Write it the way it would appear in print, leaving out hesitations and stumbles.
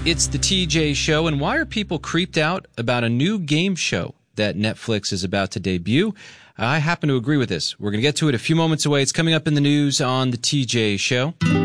It's the TJ Show, and why are people creeped out about a new game show that Netflix is about to debut? I happen to agree with this. We're going to get to it a few moments away. It's coming up in the news on the TJ Show.